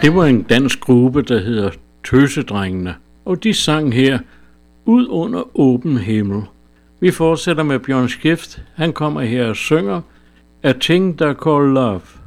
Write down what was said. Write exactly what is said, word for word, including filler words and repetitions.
Det var en dansk gruppe, der hedder Tøsedrengene, og de sang her Ud under åben himmel. Vi fortsætter med Bjørn Skifte. Han kommer her og synger A Thing They Call Love.